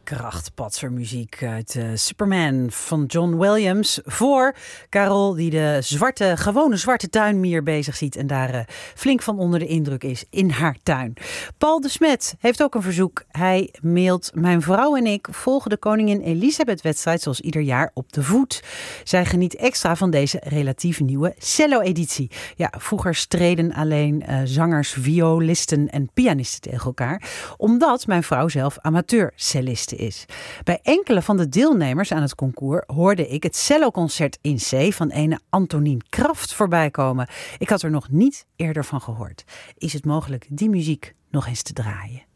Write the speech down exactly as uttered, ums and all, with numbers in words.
krachtpatsermuziek uit uh, Superman van John Williams. Voor Carol, die de zwarte, gewone zwarte tuinmier bezig ziet en daar uh, flink van onder de indruk is in haar tuin. Paul de Smet heeft ook een verzoek. Hij mailt: mijn vrouw en ik volgen de Koningin Elisabeth-wedstrijd zoals ieder jaar op de voet. Zij geniet extra van deze relatief nieuwe cello-editie. Ja, vroeger streden alleen uh, zangers, violisten en pianisten tegen elkaar, omdat mijn vrouw zelf amateur-celliste is. Bij enkele van de deelnemers aan het concours hoorde ik het celloconcert in C van ene Antonien Kraft voorbij komen. Ik had er nog niet eerder van gehoord. Is het mogelijk die muziek nog eens te draaien?